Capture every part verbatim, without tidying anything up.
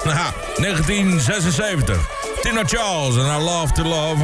Haha, negentien zesenzeventig. Tina Charles en I Love to Love.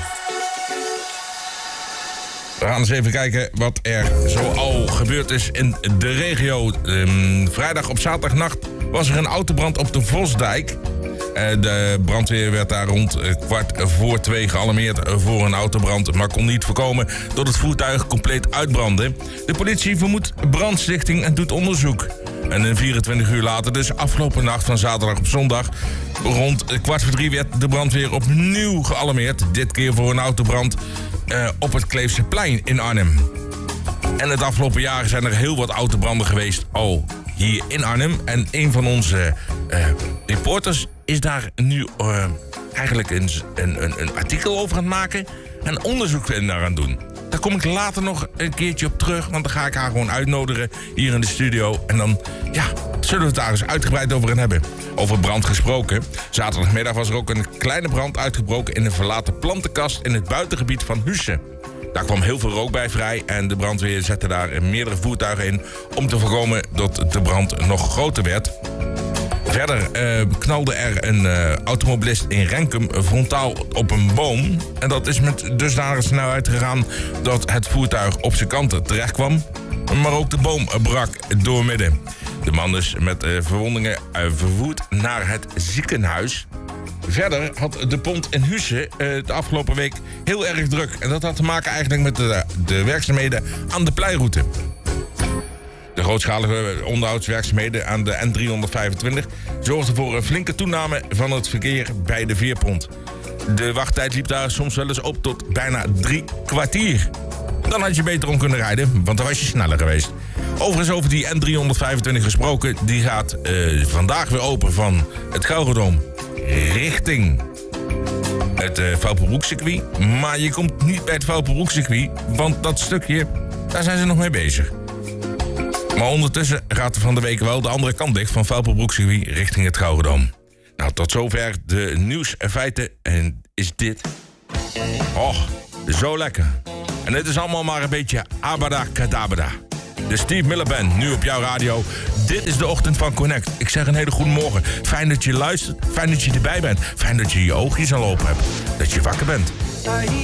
We gaan eens even kijken wat er zo al gebeurd is in de regio. Um, vrijdag op zaterdagnacht was er een autobrand op de Vosdijk. Uh, de brandweer werd daar rond uh, kwart voor twee gealarmeerd voor een autobrand, maar kon niet voorkomen dat het voertuig compleet uitbrandde. De politie vermoedt brandstichting en doet onderzoek. En vierentwintig uur later, dus afgelopen nacht van zaterdag op zondag, rond kwart voor drie werd de brandweer opnieuw gealarmeerd. Dit keer voor een autobrand uh, op het Kleefseplein in Arnhem. En het afgelopen jaar zijn er heel wat autobranden geweest al hier in Arnhem. En een van onze uh, reporters is daar nu uh, eigenlijk een, een, een, een artikel over aan het maken. En onderzoek naar aan het doen. Daar kom ik later nog een keertje op terug. Want dan ga ik haar gewoon uitnodigen hier in de studio. En dan, ja, zullen we het daar eens uitgebreid over gaan hebben. Over brand gesproken. Zaterdagmiddag was er ook een kleine brand uitgebroken in een verlaten plantenkast in het buitengebied van Husse. Daar kwam heel veel rook bij vrij en de brandweer zette daar meerdere voertuigen in om te voorkomen dat de brand nog groter werd. Verder uh, knalde er een uh, automobilist in Renkum frontaal op een boom. En dat is met dusdanige snelheid gegaan dat het voertuig op zijn kanten terecht kwam. Maar ook de boom brak doormidden. De man is met uh, verwondingen uh, vervoerd naar het ziekenhuis. Verder had de pont in Husse uh, de afgelopen week heel erg druk. En dat had te maken eigenlijk met de, de werkzaamheden aan de Pleiroute. De grootschalige onderhoudswerkzaamheden aan de N driehonderdvijfentwintig zorgden voor een flinke toename van het verkeer bij de veerpont. De wachttijd liep daar soms wel eens op tot bijna drie kwartier. Dan had je beter om kunnen rijden, want dan was je sneller geweest. Overigens over die N driehonderdvijfentwintig gesproken, die gaat uh, vandaag weer open van het Gelredome richting het uh, Vouwpelbroekcircuit. Maar je komt niet bij het Vouwpelbroekcircuit, want dat stukje, daar zijn ze nog mee bezig. Maar ondertussen gaat er van de week wel de andere kant dicht van Vouwpelbroekcircuit richting het Gelredome. Nou, tot zover de nieuwsfeiten. En is dit... Och, zo lekker. En dit is allemaal maar een beetje abada-kadabada. De Steve Miller Band, nu op jouw radio. Dit is de ochtend van Connect. Ik zeg een hele goede morgen. Fijn dat je luistert. Fijn dat je erbij bent. Fijn dat je je oogjes al open hebt. Dat je wakker bent.